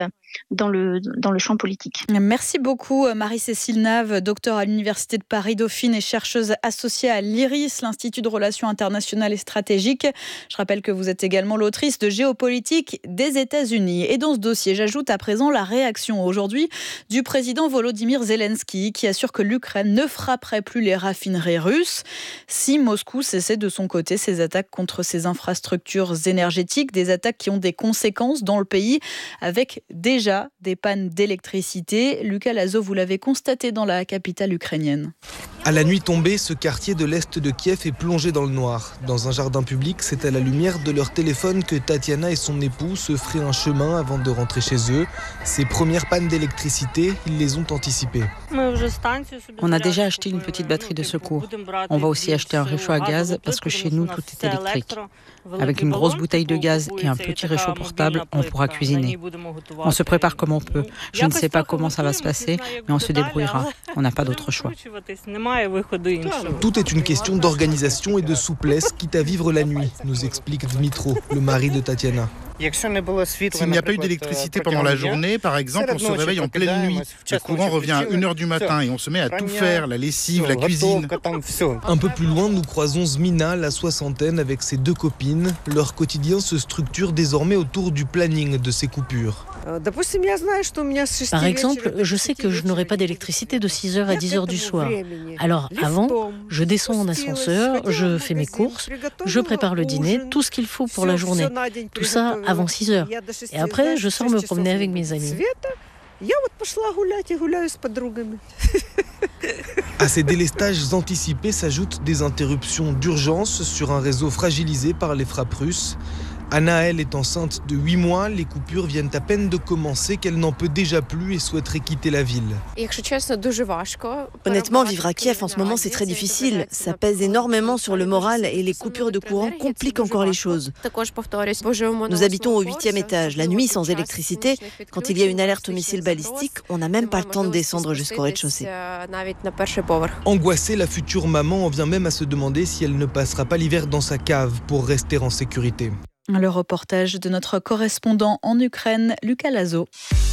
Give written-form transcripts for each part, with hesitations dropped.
dans le champ politique. Merci beaucoup Marie-Cécile Nave, docteure à l'Université de Paris-Dauphine et chercheuse associée à l'IRIS, l'Institut de Relations internationales et stratégiques. Je rappelle que vous êtes également l'autrice de Géopolitique des États-Unis. Et dans ce dossier, j'ajoute à présent la réaction aujourd'hui du président Volodymyr Zelensky qui assure que l'Ukraine ne frapperait plus les raffineries russes si Moscou cessait de son côté ses attaques contre ses infrastructures énergétiques, des attaques qui ont des conséquences dans le pays avec déjà des pannes d'électricité. Lucas Lazo, vous l'avez constaté dans la capitale ukrainienne. À la nuit tombée, ce quartier de l'est de Kiev est plongé dans le noir. Dans un jardin public, c'est à la lumière de leur téléphone que Tatiana et son époux se feraient un chemin avant de rentrer chez eux. Ces premières pannes d'électricité, ils les ont anticipées. On a déjà acheté une petite batterie de secours. On va aussi acheter un réchaud à gaz parce que chez nous, tout est électrique. Avec une grosse bouteille de gaz et un petit réchaud portable, on pourra cuisiner. On se prépare comme on peut. Je ne sais pas comment ça va se passer, mais on se débrouillera. On n'a pas d'autre choix. Tout est une question d'organisation et de souplesse, quitte à vivre la nuit, nous explique Dmitro, le mari de Tatiana. S'il n'y a pas eu d'électricité pendant la journée, par exemple, on se réveille en pleine nuit. Le courant revient à 1h du matin et on se met à tout faire, la lessive, la cuisine. Un peu plus loin, nous croisons Zmina, la soixantaine, avec ses deux copines. Leur quotidien se structure désormais autour du planning de ces coupures. Par exemple, je sais que je n'aurai pas d'électricité de 6h à 10h du soir. Alors avant, je descends en ascenseur, je fais mes courses, je prépare le dîner, tout ce qu'il faut pour la journée. Tout ça avant 6h. Et après, je sors me promener avec mes amis. À ces délestages anticipés s'ajoutent des interruptions d'urgence sur un réseau fragilisé par les frappes russes. Anna, elle, est enceinte de 8 mois. Les coupures viennent à peine de commencer, qu'elle n'en peut déjà plus et souhaiterait quitter la ville. Honnêtement, vivre à Kiev en ce moment, c'est très difficile. Ça pèse énormément sur le moral et les coupures de courant compliquent encore les choses. Nous habitons au 8e étage. La nuit, sans électricité, quand il y a une alerte au missile balistique, on n'a même pas le temps de descendre jusqu'au rez-de-chaussée. Angoissée, la future maman en vient même à se demander si elle ne passera pas l'hiver dans sa cave pour rester en sécurité. Le reportage de notre correspondant en Ukraine, Lucas Lazo.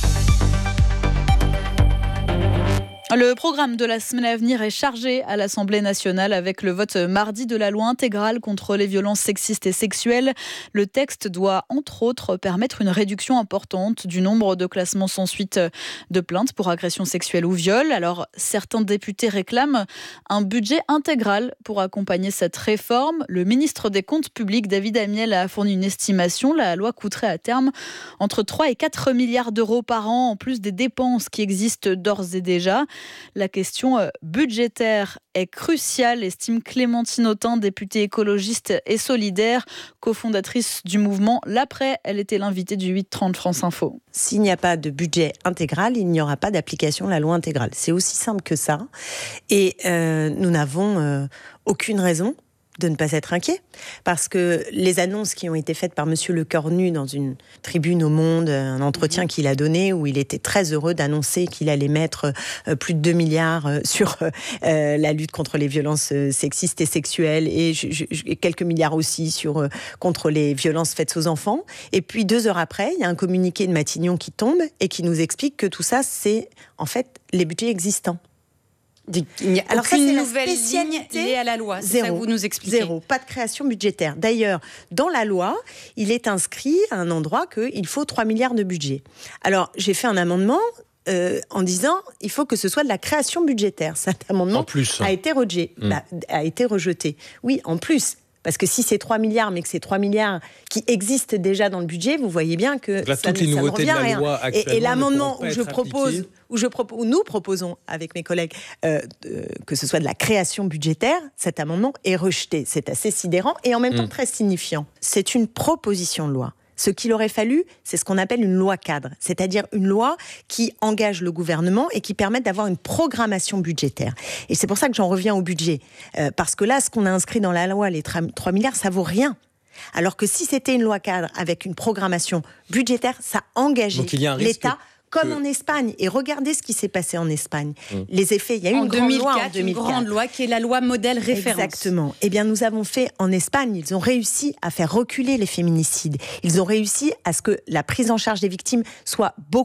Le programme de la semaine à venir est chargé à l'Assemblée nationale avec le vote mardi de la loi intégrale contre les violences sexistes et sexuelles. Le texte doit, entre autres, permettre une réduction importante du nombre de classements sans suite de plaintes pour agression sexuelle ou viol. Alors, certains députés réclament un budget intégral pour accompagner cette réforme. Le ministre des Comptes publics, David Amiel, a fourni une estimation. La loi coûterait à terme entre 3 et 4 milliards d'euros par an, en plus des dépenses qui existent d'ores et déjà. La question budgétaire est cruciale, estime Clémentine Autain, députée écologiste et solidaire, cofondatrice du mouvement L'Après. Elle était l'invitée du 8h30 France Info. S'il n'y a pas de budget intégral, il n'y aura pas d'application de la loi intégrale. C'est aussi simple que ça. Et nous n'avons aucune raison de ne pas être inquiet, parce que les annonces qui ont été faites par Monsieur Lecornu dans une tribune au Monde, un entretien qu'il a donné où il était très heureux d'annoncer qu'il allait mettre plus de 2 milliards sur la lutte contre les violences sexistes et sexuelles et quelques milliards aussi contre les violences faites aux enfants. Et puis 2 heures après, il y a un communiqué de Matignon qui tombe et qui nous explique que tout ça, c'est en fait les budgets existants. Il n'y a aucune nouvelle ligne liée à la loi, c'est ça que vous nous expliquez. Zéro, pas de création budgétaire. D'ailleurs, dans la loi, il est inscrit à un endroit qu'il faut 3 milliards de budget. Alors, j'ai fait un amendement en disant il faut que ce soit de la création budgétaire. Cet amendement a été rejeté. Oui, en plus. Parce que si c'est 3 milliards, mais que c'est 3 milliards qui existent déjà dans le budget, vous voyez bien que là, ça ne revient à rien. Et l'amendement où nous proposons avec mes collègues que ce soit de la création budgétaire, cet amendement est rejeté. C'est assez sidérant et en même temps très signifiant. C'est une proposition de loi. Ce qu'il aurait fallu, c'est ce qu'on appelle une loi cadre, c'est-à-dire une loi qui engage le gouvernement et qui permette d'avoir une programmation budgétaire. Et c'est pour ça que j'en reviens au budget. Parce que là, ce qu'on a inscrit dans la loi, les 3 milliards, ça vaut rien. Alors que si c'était une loi cadre avec une programmation budgétaire, ça engageait l'État. Comme en Espagne. Et regardez ce qui s'est passé en Espagne. Les effets, il y a eu une grande loi qui est la loi modèle référence. Exactement. Eh bien, nous avons fait en Espagne, ils ont réussi à faire reculer les féminicides. Ils ont réussi à ce que la prise en charge des victimes soit beaucoup